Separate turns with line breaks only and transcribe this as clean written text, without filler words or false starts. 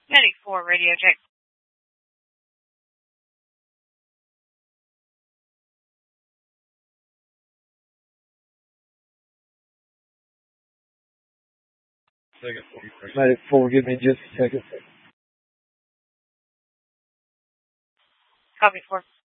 Medic 4, radio check.
Medic 4, give me just a second.
Copy 4.